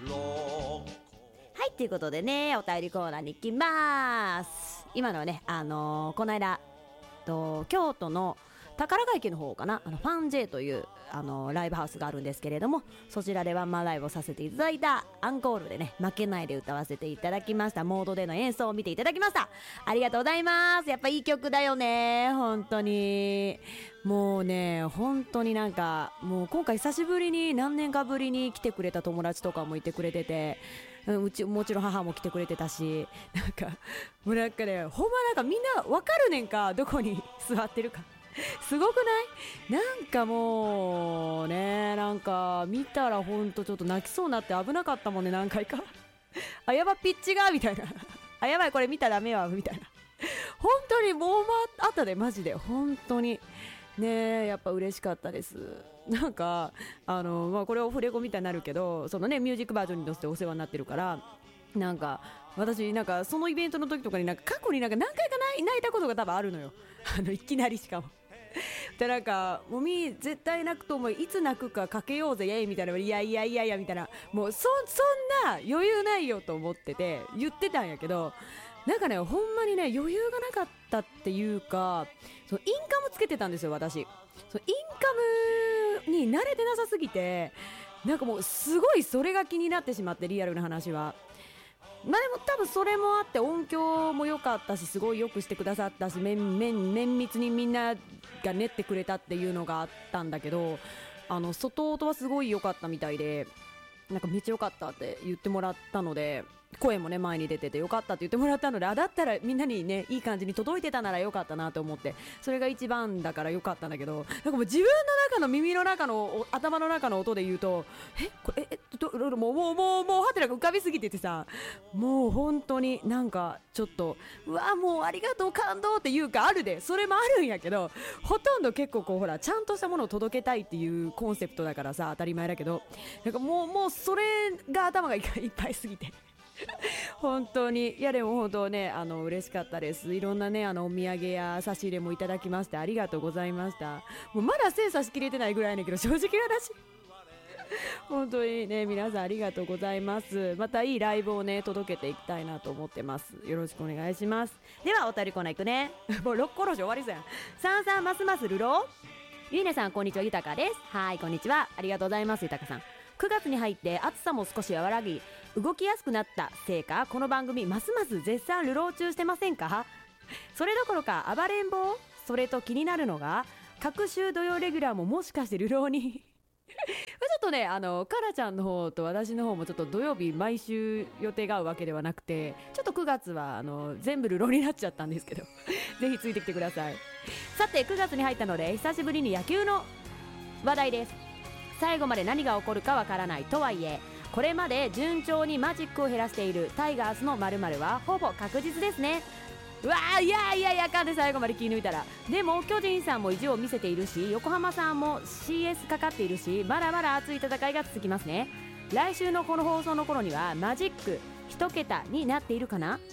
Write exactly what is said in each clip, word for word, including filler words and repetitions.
はいということでね、お便りコーナーに行きます。今のはね、あのー、この間と京都の宝ヶ池の方かな、あのファン J というあのライブハウスがあるんですけれども、そちらでワンマンライブをさせていただいたアンコールでね、負けないで歌わせていただきました。モードでの演奏を見ていただきました。ありがとうございます。やっぱいい曲だよね、本当に。もうね、本当になんかもう今回久しぶりに、何年かぶりに来てくれた友達とかもいてくれてて、うん、うちもちろん母も来てくれてたし、なんかもうなんかね、ほんまなんかみんなわかるねんか、どこに座ってるかすごくない？なんかもうね、なんか見たらほんとちょっと泣きそうになって危なかったもんね、何回かあ、やばピッチがみたいなあ、やばいこれ見たらダメはみたいな本当にもうあったで、マジで本当にね、やっぱ嬉しかったです。なんかあの、まあ、これオフレコみたいになるけど、そのねミュージックバージョンに乗せてお世話になってるから、なんか私なんかそのイベントの時とかになんか過去になんか何回か泣いたことが多分あるのよあのいきなりしかもで、なんかもみ絶対泣くと思う、いつ泣くかかけようぜイエイみたいな、いやいやいやいやみたいな、もうそ, そんな余裕ないよと思ってて言ってたんやけど、なんかねほんまにね余裕がなかったっていうか、そのインカムつけてたんですよ私。そのインカムに慣れてなさすぎて、なんかもうすごいそれが気になってしまって、リアルな話は。まあでも多分それもあって音響も良かったし、すごいよくしてくださったし、綿綿密にみんなが練ってくれたっていうのがあったんだけど、あの外音はすごい良かったみたいで、なんかめっちゃ良かったって言ってもらったので、声もね前に出てて良かったって言ってもらったので、あだったらみんなにねいい感じに届いてたなら良かったなと思って、それが一番だから良かったんだけど、なんかもう自分の中の耳の中の頭の中の音で言うと、えこれえどもうもうもうもうはてなが浮かびすぎててさ、もう本当になんかちょっとうわもうありがとう感動っていうかあるで、それもあるんやけど、ほとんど結構こうほらちゃんとしたものを届けたいっていうコンセプトだからさ、当たり前だけど、なんかもうもうそれが頭がいっぱいすぎて本当に、いやでも本当ね、あの嬉しかったです。いろんなねあのお土産や差し入れもいただきましてありがとうございました。もうまだ精査しきれてないぐらいだけど、正直話本当にね皆さんありがとうございます。またいいライブをね届けていきたいなと思ってます。よろしくお願いします。ではお便りコーナー行くねもうろっころし終わりそうやん。さんさんますますルロー、ゆいねさんこんにちは、ゆたかです。はいこんにちは、ありがとうございます。ゆたかさん、くがつに入って暑さも少し和らぎ動きやすくなったせいか、この番組ますます絶賛流浪中してませんか？それどころか暴れん坊。それと気になるのが、各週土曜レギュラーももしかして流浪にちょっとね、あのカラちゃんの方と私の方もちょっと土曜日毎週予定が合うわけではなくて、ちょっとくがつはあの全部流浪になっちゃったんですけどぜひついてきてください。さてくがつに入ったので久しぶりに野球の話題です。最後まで何が起こるかわからないとはいえ、これまで順調にマジックを減らしているタイガースの〇〇はほぼ確実ですね。うわー、いやいやいやかんで最後まで気抜いたら。でも巨人さんも意地を見せているし、横浜さんも シーエス かかっているし、まだまだ熱い戦いが続きますね。来週のこの放送の頃にはマジック一桁になっているかな。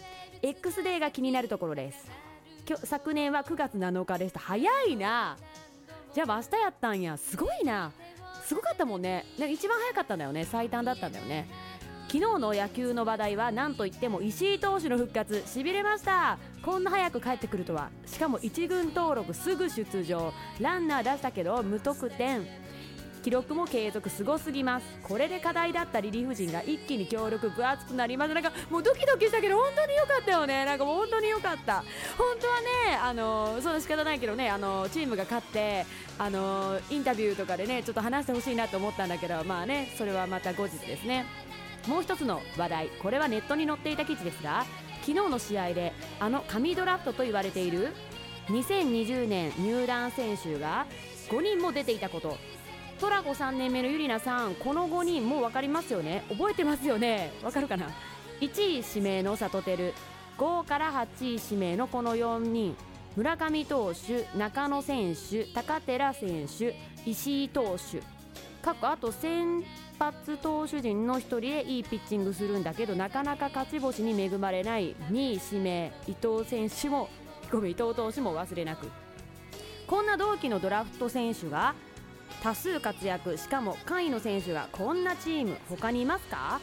X デーが気になるところです。昨年はくがつなのかでした。早いな。じゃあ明日やったんや、すごいな。すごかったもんね。一番早かったんだよね、最短だったんだよね。昨日の野球の話題は何といっても石井投手の復活、しびれました。こんな早く帰ってくるとは。しかも一軍登録すぐ出場、ランナー出したけど無得点、記録も継続、すごすぎます。これで課題だったリリーフ陣が一気に強力分厚くなりました。なんかもうドキドキしたけど本当に良かったよね。なんかもう本当に良かった。本当はね、あのその仕方ないけどね、あのチームが勝ってあのインタビューとかでねちょっと話してほしいなと思ったんだけど、まあねそれはまた後日ですね。もう一つの話題、これはネットに載っていた記事ですが、昨日の試合であの神ドラフトと言われているにせんにじゅうねん入団選手がごにんも出ていたこと。トラコさんねんめのゆりなさん、このごにんも分かりますよね。覚えてますよね。分かるかな。いちい指名の里輝、ごからはちい指名のこのよにん、村上投手、中野選手、高寺選手、石井投手、過去あと先発投手陣のひとりでいいピッチングするんだけどなかなか勝ち星に恵まれないにい指名伊藤選手もごめん伊藤投手も忘れなく。こんな同期のドラフト選手が多数活躍、しかも下位の選手がこんなチーム他にいますか？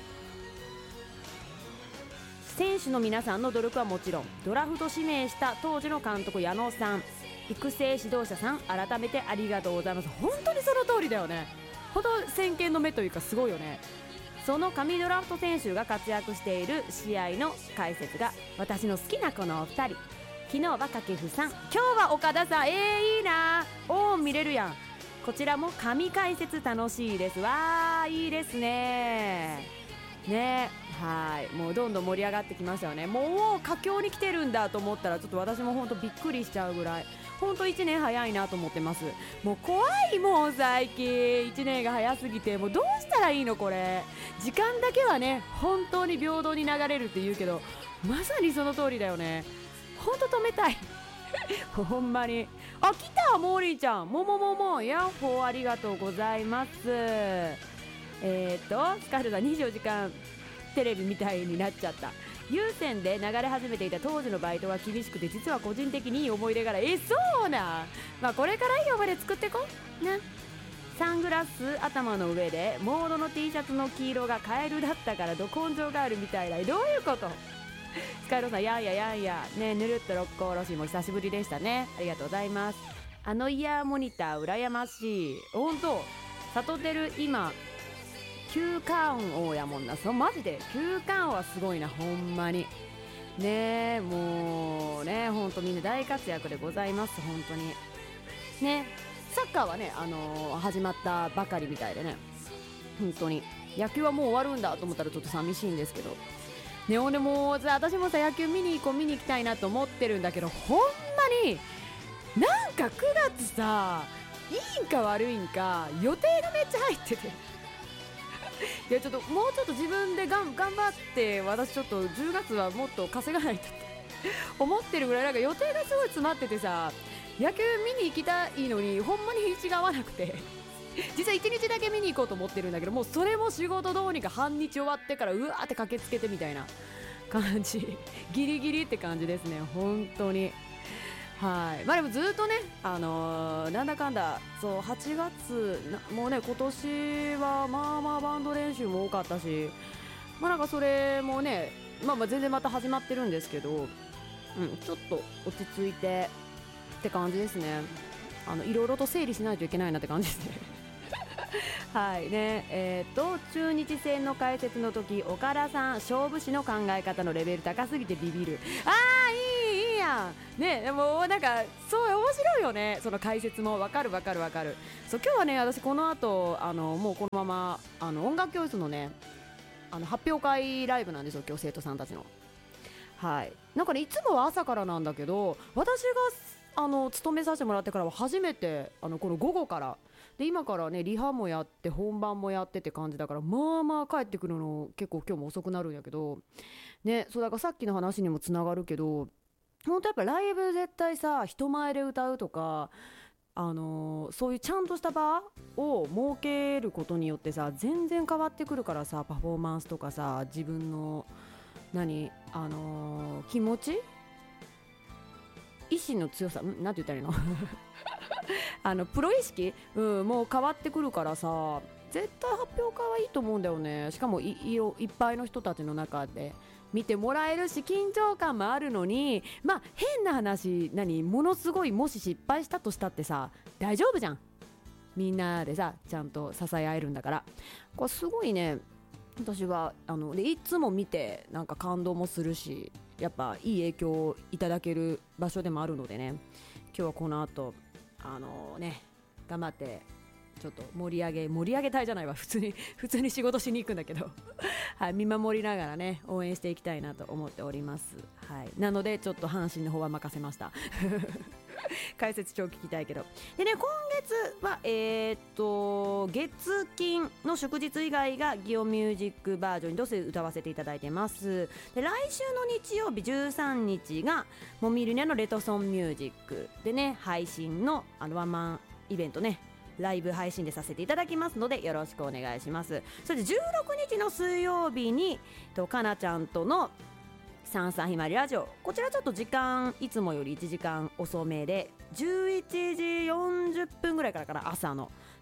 選手の皆さんの努力はもちろん、ドラフト指名した当時の監督矢野さん、育成指導者さん、改めてありがとうございます。本当にその通りだよね。本当先見の目というかすごいよね。その神ドラフト選手が活躍している試合の解説が私の好きなこのお二人。昨日は掛布さん、今日は岡田さん。えー、いいな、オーン見れるやん。こちらも神解説楽しいです。わー、いいですねね。はい、もうどんどん盛り上がってきましたよね。もう佳境に来てるんだと思ったらちょっと私も本当びっくりしちゃうぐらい、本当いちねん早いなと思ってます。もう怖いもん最近、いちねんが早すぎて、もうどうしたらいいのこれ。時間だけはね本当に平等に流れるって言うけど、まさにその通りだよね。本当止めたいほんまに。あ、来た、モーリーちゃん、ももももヤッホー、ありがとうございます。えーとスカールがにじゅうよじかんテレビみたいになっちゃった。有線で流れ始めていた当時のバイトは厳しくて、実は個人的にいい思い出がある。え、そうな、まあこれからいい思い出作ってこな。サングラス頭の上でモードの T シャツの黄色がカエルだったからど根性があるみたいだ。どういうこと？スカイローさん、やんややんやね、ぬるっと六甲おろしも久しぶりでしたね。ありがとうございます。あのイヤーモニター羨ましい。本当、サトテル今休館王やもんな。そう、マジで休館王はすごいな、ほんまにね。もうね、ほんとみんな大活躍でございます。本当にね。サッカーはね、あのー、始まったばかりみたいでね、本当に野球はもう終わるんだと思ったらちょっと寂しいんですけどね。俺も私もさ、野球見に行こう見に行きたいなと思ってるんだけど、ほんまになんかくがつさ、いいんか悪いんか予定がめっちゃ入ってていや、ちょっともうちょっと自分でがん頑張って、私ちょっとじゅうがつはもっと稼がないとって思ってるぐらい、なんか予定がすごい詰まっててさ、野球見に行きたいのにほんまに日にちが合わなくて実はいちにちだけ見に行こうと思ってるんだけど、もうそれも仕事どうにか半日終わってからうわーって駆けつけてみたいな感じギリギリって感じですね、本当に。はい、まあでもずっとね、あのー、なんだかんだそうはちがつな、もうね今年はまあまあバンド練習も多かったし、まあなんかそれもね、まあまあ全然また始まってるんですけど、うん、ちょっと落ち着いてって感じですね。あのいろいろと整理しないといけないなって感じですねはいね。えー、と中日戦の解説の時、岡田さん勝負師の考え方のレベル高すぎてビビる。あー、いいいいやんね。でもなんかそう面白いよね、その解説も。わかるわかるわかる。そう、今日はね私この後あのもうこのままあの音楽教室のね、あの発表会ライブなんですよ、今日生徒さんたちの。はい、なんかねいつもは朝からなんだけど、私があの勤めさせてもらってからは初めてあのこの午後からで、今からねリハもやって本番もやってって感じだから、まあまあ帰ってくるの結構今日も遅くなるんやけどね。そうだからさっきの話にもつながるけど、本当やっぱライブ絶対さ、人前で歌うとか、あのー、そういうちゃんとした場を設けることによってさ、全然変わってくるからさ、パフォーマンスとかさ、自分の何あのー、気持ち、意志の強さ、んなんて言ったらいいのあのプロ意識、うん、もう変わってくるからさ、絶対発表会はいいと思うんだよね。しかも い, い, いっぱいの人たちの中で見てもらえるし、緊張感もあるのに、まあ変な話、何ものすごい、もし失敗したとしたってさ大丈夫じゃん、みんなでさちゃんと支え合えるんだから。これすごいね、私はあのでいつも見てなんか感動もするし、やっぱいい影響をいただける場所でもあるのでね、今日はこの後あのね頑張ってちょっと盛り上げ盛り上げたいじゃないわ、普通に普通に仕事しに行くんだけどはい、見守りながらね応援していきたいなと思っております。はい、なのでちょっと阪神の方は任せました解説超聞きたいけど。でね、今月はえー、っと月金の祝日以外がギオミュージックバージョンにどうせ歌わせていただいてます。で来週の日曜日じゅうさんにちがもみるねのレトソンミュージックでね、配信のあのワンマンイベントね、ライブ配信でさせていただきますのでよろしくお願いします。それでじゅうろくにちの水曜日にとかなちゃんとのさんさんひまわりラジオ、こちらちょっと時間いつもよりいちじかん遅めでじゅういちじよんじゅっぷんぐらいからかな、朝の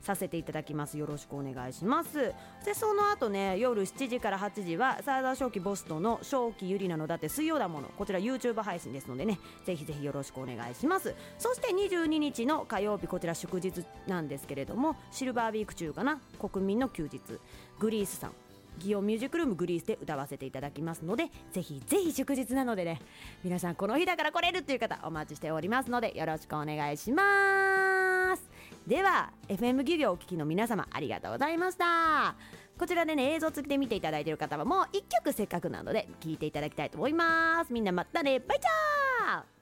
させていただきます。よろしくお願いします。でその後ね、夜しちじからはちじはサーダー正気ボストの正気ゆりなのだって水曜だもの、こちら YouTube 配信ですのでね、ぜひぜひよろしくお願いします。そしてにじゅうににちの火曜日、こちら祝日なんですけれども、シルバーウィーク中かな、国民の休日、グリースさん祇園ミュージックルームグリースで歌わせていただきますので、ぜひぜひ祝日なのでね、皆さんこの日だから来れるっていう方お待ちしておりますので、よろしくお願いします。では エフエム 漁業をお聞きの皆様、ありがとうございました。こちらでね、映像付きで見ていただいている方はもういっきょくせっかくなので聴いていただきたいと思います。みんなまたね、バイチャー。